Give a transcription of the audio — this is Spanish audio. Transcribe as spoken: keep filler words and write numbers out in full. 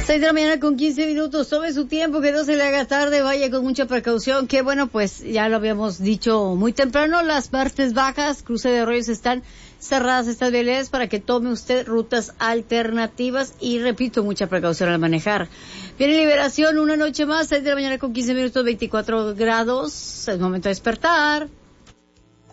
seis de la mañana con quince minutos. Tome su tiempo, que no se le haga tarde. Vaya con mucha precaución. Que bueno, pues ya lo habíamos dicho muy temprano. Las partes bajas, cruce de arroyos, están cerradas estas vialidades para que tome usted rutas alternativas. Y repito, mucha precaución al manejar. Viene Liberación, una noche más. seis de la mañana con quince minutos, veinticuatro grados. Es momento de despertar.